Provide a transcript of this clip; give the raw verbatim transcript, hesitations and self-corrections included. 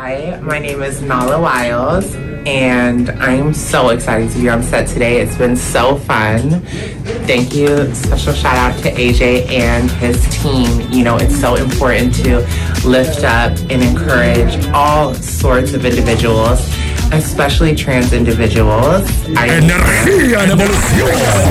Hi, my name is Nala Wiles, and I'm so excited to be on set today. It's been so fun. Thank you. Special shout out to A J and his team. You know, it's so important to lift up and encourage all sorts of individuals, especially trans individuals. I Energía en evolución.